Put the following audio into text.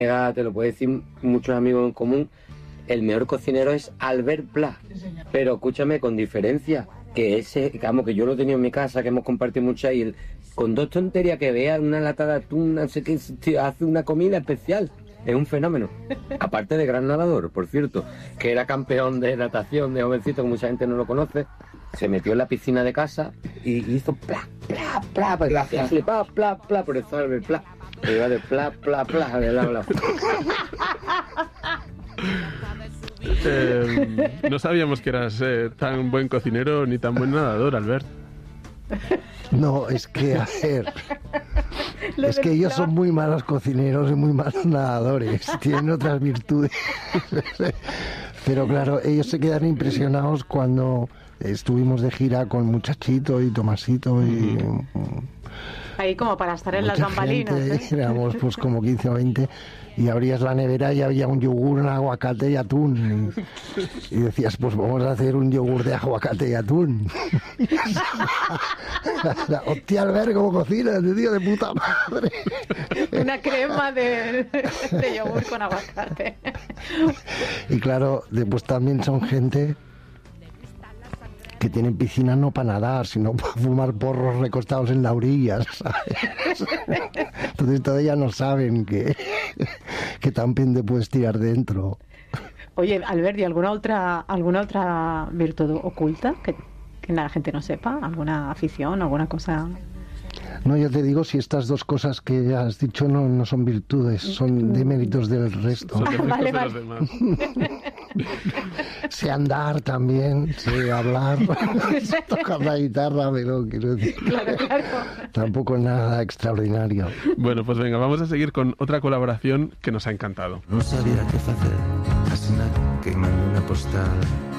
te lo puede decir muchos amigos en común, el mejor cocinero es Albert Pla. Pero escúchame, con diferencia, que ese, digamos, que yo lo he tenido en mi casa, que hemos compartido mucho, y él, con dos tonterías que vea una lata de atún, no sé qué, tío, hace una comida especial. Es un fenómeno. Aparte de gran nadador, por cierto, que era campeón de natación de jovencito, que mucha gente no lo conoce, se metió en la piscina de casa y hizo pla, pla, pla, pues la flipaba, pla, pla, por eso Albert Pla. Que iba de pla, pla, pla, de la, la. No sabíamos que eras tan buen cocinero ni tan buen nadador, Albert. No, es que, a ver, es que ellos son muy malos cocineros y muy malos nadadores, tienen otras virtudes. Pero claro, ellos se quedan impresionados cuando estuvimos de gira con Muchachito y Tomasito y... Ahí como para estar en las bambalinas, gente, éramos pues como 15 o 20 y abrías la nevera y había un yogur, un aguacate y atún y decías, pues vamos a hacer un yogur de aguacate y atún. Hostia, Albert, ¿cómo cocinas, tío, de puta madre? Una crema de yogur con aguacate. Y claro, después también son gente que tienen piscina no para nadar, sino para fumar porros recostados en la orilla, ¿sabes? Entonces todavía no saben que también te puedes tirar dentro. Oye, Albert, ¿y alguna otra virtud oculta que la gente no sepa? ¿Alguna afición, alguna cosa? No, yo te digo, si estas dos cosas que has dicho no son virtudes, son deméritos del resto. Son deméritos Vale, de vale. los demás. Sé andar también, sé hablar, tocar la guitarra, pero quiero decir, Claro. tampoco nada extraordinario. Bueno, pues venga, vamos a seguir con otra colaboración que nos ha encantado. No sabia què facer, asina que mando una postal